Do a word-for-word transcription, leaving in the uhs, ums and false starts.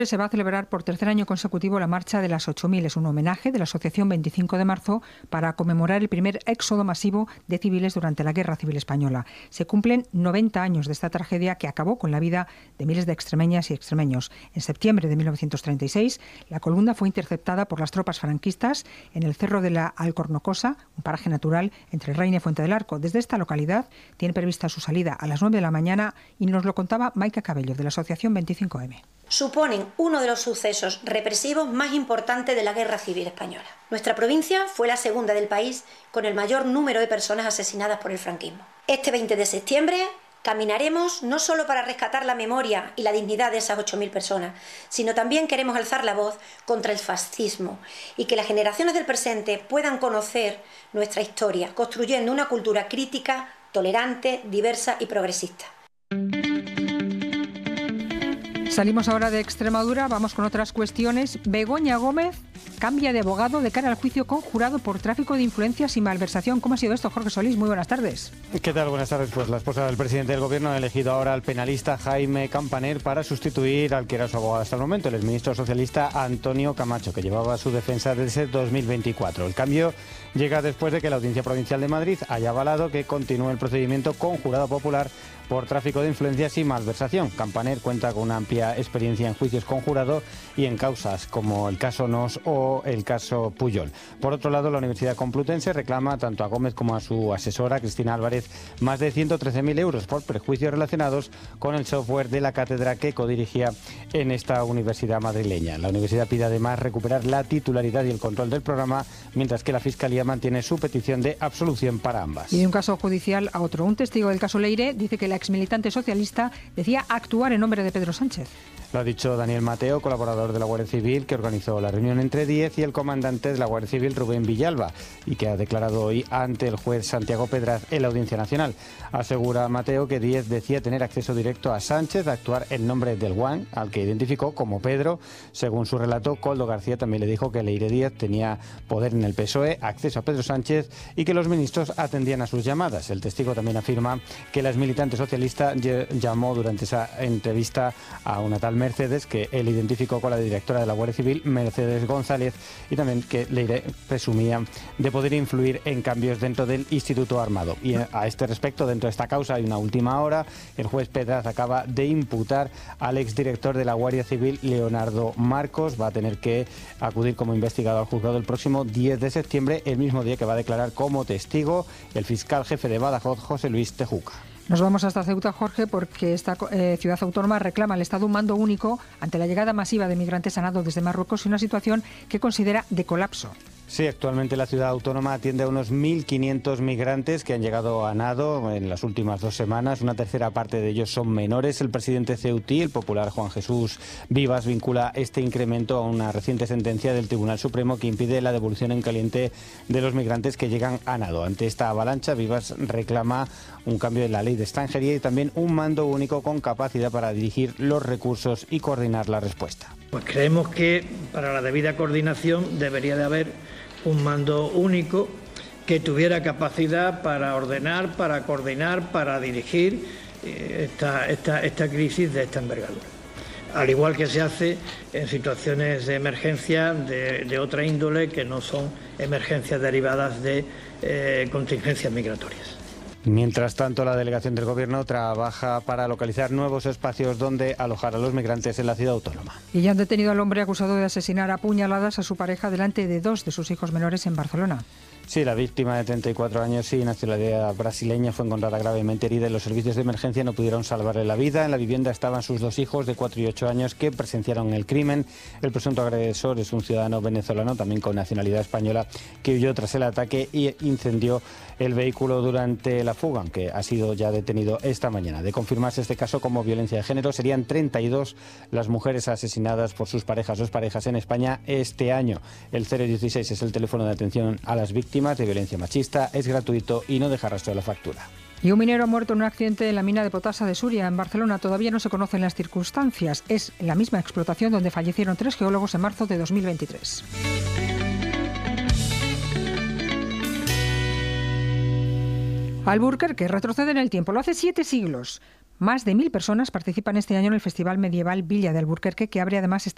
Se va a celebrar por tercer año consecutivo la Marcha de las ocho mil. Es un homenaje de la Asociación veinticinco de marzo para conmemorar el primer éxodo masivo de civiles durante la Guerra Civil Española. Se cumplen noventa años de esta tragedia que acabó con la vida de miles de extremeñas y extremeños. En septiembre de mil novecientos treinta y seis, la columna fue interceptada por las tropas franquistas en el Cerro de la Alcornocosa, un paraje natural entre Reina y Fuente del Arco. Desde esta localidad tiene prevista su salida a las nueve de la mañana y nos lo contaba Maika Cabello, de la Asociación veinticinco eme. Suponen uno de los sucesos represivos más importantes de la Guerra Civil Española. Nuestra provincia fue la segunda del país con el mayor número de personas asesinadas por el franquismo. Este veinte de septiembre caminaremos no solo para rescatar la memoria y la dignidad de esas ocho mil personas, sino también queremos alzar la voz contra el fascismo y que las generaciones del presente puedan conocer nuestra historia, construyendo una cultura crítica, tolerante, diversa y progresista. Salimos ahora de Extremadura, vamos con otras cuestiones. Begoña Gómez cambia de abogado de cara al juicio conjurado por tráfico de influencias y malversación. ¿Cómo ha sido esto, Jorge Solís? Muy buenas tardes. ¿Qué tal? Buenas tardes. Pues la esposa del presidente del gobierno ha elegido ahora al penalista Jaime Campaner para sustituir al que era su abogado hasta el momento, el exministro socialista Antonio Camacho, que llevaba su defensa desde dos mil veinticuatro. El cambio llega después de que la Audiencia Provincial de Madrid haya avalado que continúe el procedimiento conjurado popular por tráfico de influencias y malversación. Campaner cuenta con una amplia experiencia en juicios conjurados y en causas como el caso Nos o el caso Pujol. Por otro lado, la Universidad Complutense reclama tanto a Gómez como a su asesora, Cristina Álvarez, más de ciento trece mil euros por prejuicios relacionados con el software de la cátedra que codirigía en esta universidad madrileña. La universidad pide además recuperar la titularidad y el control del programa, mientras que la Fiscalía mantiene su petición de absolución para ambas. Y de un caso judicial a otro. Un testigo del caso Leire dice que la exmilitante socialista decía actuar en nombre de Pedro Sánchez. Lo ha dicho Daniel Mateo, colaborador de la Guardia Civil, que organizó la reunión entre Díez y el comandante de la Guardia Civil, Rubén Villalba, y que ha declarado hoy ante el juez Santiago Pedraz en la Audiencia Nacional. Asegura Mateo que Díez decía tener acceso directo a Sánchez, a actuar en nombre del Guan, al que identificó como Pedro. Según su relato, Koldo García también le dijo que Leire Díez tenía poder en el P S O E, acceso a Pedro Sánchez y que los ministros atendían a sus llamadas. El testigo también afirma que la exmilitante socialista llamó durante esa entrevista a una tal Mercedes, que él identificó con la directora de la Guardia Civil, Mercedes González, y también que Leire presumía de poder influir en cambios dentro del Instituto Armado. Y a este respecto, dentro de esta causa hay una última hora. El juez Pedraz acaba de imputar al exdirector de la Guardia Civil, Leonardo Marcos. Va a tener que acudir como investigado al juzgado el próximo diez de septiembre, el mismo día que va a declarar como testigo el fiscal jefe de Badajoz, José Luis Tejuca. Nos vamos hasta Ceuta, Jorge, porque esta eh, ciudad autónoma reclama al Estado un mando único ante la llegada masiva de migrantes a nado desde Marruecos y una situación que considera de colapso. Sí, actualmente la ciudad autónoma atiende a unos mil quinientos migrantes que han llegado a nado en las últimas dos semanas. Una tercera parte de ellos son menores. El presidente ceutí, el popular Juan Jesús Vivas, vincula este incremento a una reciente sentencia del Tribunal Supremo que impide la devolución en caliente de los migrantes que llegan a nado. Ante esta avalancha, Vivas reclama un cambio en la ley de extranjería y también un mando único con capacidad para dirigir los recursos y coordinar la respuesta. Pues creemos que para la debida coordinación debería de haber un mando único que tuviera capacidad para ordenar, para coordinar, para dirigir esta, esta, esta crisis de esta envergadura. Al igual que se hace en situaciones de emergencia de, de otra índole que no son emergencias derivadas de eh, contingencias migratorias. Mientras tanto, la delegación del Gobierno trabaja para localizar nuevos espacios donde alojar a los migrantes en la ciudad autónoma. Y ya han detenido al hombre acusado de asesinar a puñaladas a su pareja delante de dos de sus hijos menores en Barcelona. Sí, la víctima de treinta y cuatro años y nacionalidad brasileña fue encontrada gravemente herida y los servicios de emergencia no pudieron salvarle la vida. En la vivienda estaban sus dos hijos de cuatro y ocho años que presenciaron el crimen. El presunto agresor es un ciudadano venezolano, también con nacionalidad española, que huyó tras el ataque y incendió el vehículo durante la fuga, aunque ha sido ya detenido esta mañana. De confirmarse este caso como violencia de género, serían treinta y dos las mujeres asesinadas por sus parejas o exparejas en España este año. El cero dieciséis es el teléfono de atención a las víctimas de violencia machista, es gratuito y no deja rastro de la factura. Y un minero ha muerto en un accidente en la mina de potasa de Suria, en Barcelona. Todavía no se conocen las circunstancias. Es la misma explotación donde fallecieron tres geólogos en marzo de dos mil veintitrés. Alburquerque retrocede en el tiempo. Lo hace siete siglos. Más de mil personas participan este año en el Festival Medieval Villa de Alburquerque, que abre además esta